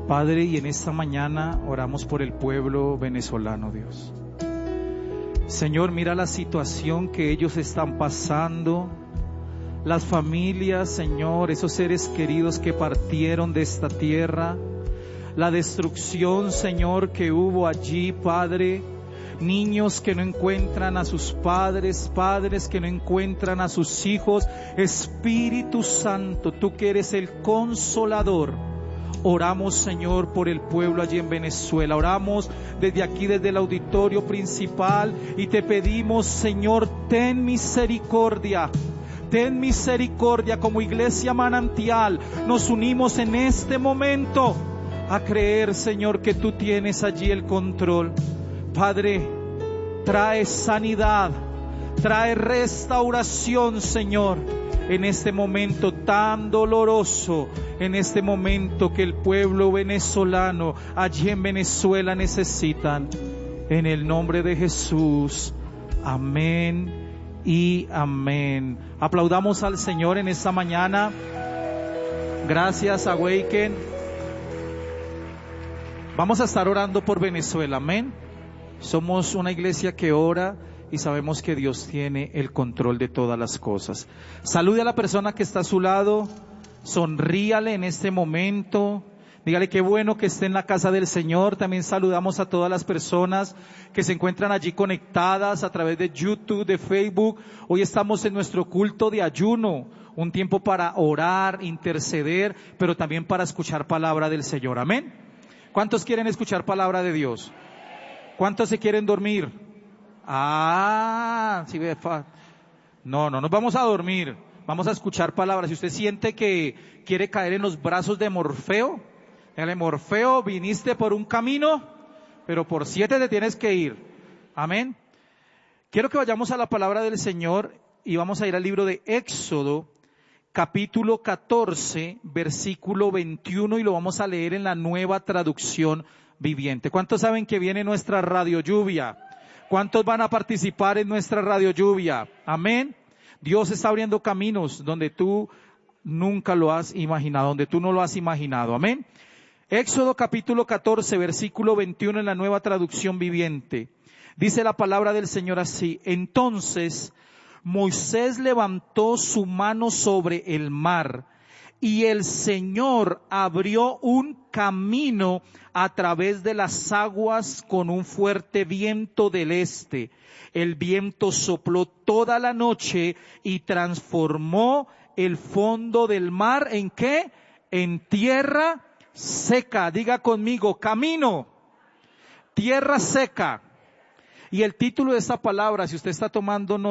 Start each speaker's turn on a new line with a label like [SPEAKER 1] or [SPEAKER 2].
[SPEAKER 1] Padre, y en esta mañana oramos por el pueblo venezolano, Dios. Señor, mira la situación que ellos están pasando, las familias, Señor, esos seres queridos que partieron de esta tierra, la destrucción, Señor, que hubo allí, Padre, niños que no encuentran a sus padres, padres que no encuentran a sus hijos. Espíritu Santo, tú que eres el consolador, oramos, Señor, por el pueblo allí en Venezuela. Oramos desde aquí, desde el auditorio principal, y te pedimos, Señor, ten misericordia. Ten misericordia. Como Iglesia Manantial nos unimos en este momento a creer, Señor, que tú tienes allí el control. Padre, trae sanidad, trae restauración, Señor, en este momento tan doloroso, en este momento que el pueblo venezolano allí en Venezuela necesitan. En el nombre de Jesús, amén y amén. Aplaudamos al Señor en esta mañana. Gracias, Awaken. Vamos a estar orando por Venezuela, amén. Somos una iglesia que ora y sabemos que Dios tiene el control de todas las cosas. Salude a la persona que está a su lado, sonríale en este momento, dígale qué bueno que esté en la casa del Señor. También saludamos a todas las personas que se encuentran allí conectadas a través de YouTube, de Facebook. Hoy estamos en nuestro culto de ayuno, un tiempo para orar, interceder, pero también para escuchar palabra del Señor, amén. ¿Cuántos quieren escuchar palabra de Dios? ¿Cuántos se quieren dormir? No nos vamos a dormir, vamos a escuchar palabras. Si usted siente que quiere caer en los brazos de Morfeo, dígale: Morfeo, viniste por un camino, pero por 7 te tienes que ir. Amén. Quiero que vayamos a la palabra del Señor y vamos a ir al libro de Éxodo, capítulo 14, versículo 21, y lo vamos a leer en la Nueva Traducción Viviente. ¿Cuántos saben que viene nuestra radio lluvia? ¿Cuántos van a participar en nuestra radio lluvia? Amén. Dios está abriendo caminos donde tú nunca lo has imaginado, donde tú no lo has imaginado. Amén. Éxodo capítulo 14, versículo 21 en la Nueva Traducción Viviente. Dice la palabra del Señor así: Entonces Moisés levantó su mano sobre el mar, y el Señor abrió un camino a través de las aguas con un fuerte viento del este. El viento sopló toda la noche y transformó el fondo del mar ¿en qué? En tierra seca. Diga conmigo: camino, tierra seca. Y el título de esta palabra, si usted está tomando nota,